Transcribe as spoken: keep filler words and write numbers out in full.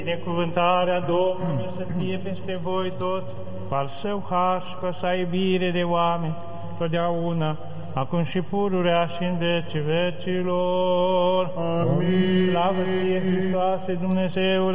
Binecuvântarea Domnului să fie peste voi toți, cu al Său har și cu a Sa iubire de oameni, totdeauna, acum și pururea și în vecii vecilor. Amin. Slavă ție, Hristoase, Dumnezeule